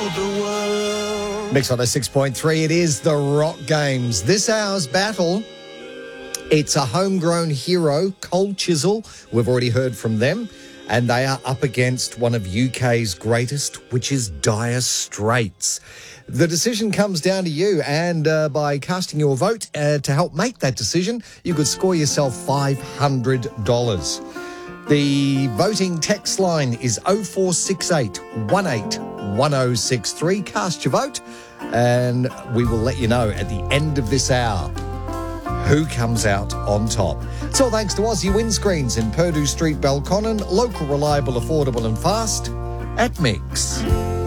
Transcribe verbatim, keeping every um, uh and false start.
the world. Mix one oh six point three, it is the Rock Games. This hour's battle, it's a homegrown hero, Cold Chisel. We've already heard from them. And they are up against one of U K's greatest, which is Dire Straits. The decision comes down to you, and uh, by casting your vote uh, to help make that decision, you could score yourself five hundred dollars. The voting text line is oh four six eight, one eight one oh six three. Cast your vote, and we will let you know at the end of this hour who comes out on top. It's all thanks to Aussie Windscreens in Purdue Street, Belconnen. Local, reliable, affordable and fast at Mix.